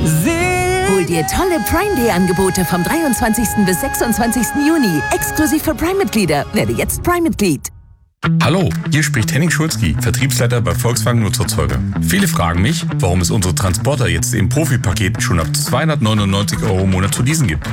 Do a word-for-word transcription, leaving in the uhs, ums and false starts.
Hol dir tolle Prime Day Angebote vom dreiundzwanzigsten bis sechsundzwanzigsten Juni. Exklusiv für Prime-Mitglieder. Werde jetzt Prime-Mitglied. Hallo, hier spricht Henning Schulzki, Vertriebsleiter bei Volkswagen Nutzerzeuger. Viele fragen mich, warum es unsere Transporter jetzt im Profipaket schon ab zweihundertneunundneunzig Euro im Monat zu leasen gibt.